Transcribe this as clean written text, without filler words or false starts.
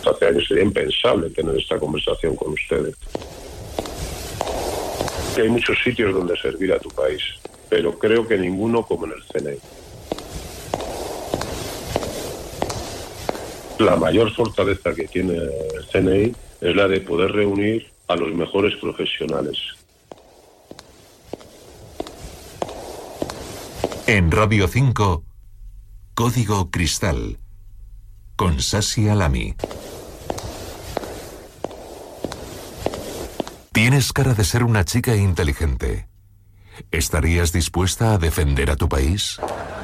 hasta hace años sería impensable tener esta conversación con ustedes. Que hay muchos sitios donde servir a tu país, pero creo que ninguno como en el CNI. La mayor fortaleza que tiene el CNI es la de poder reunir a los mejores profesionales. En Radio 5, Código Cristal, con Sasi Alami. Tienes cara de ser una chica inteligente. ¿Estarías dispuesta a defender a tu país?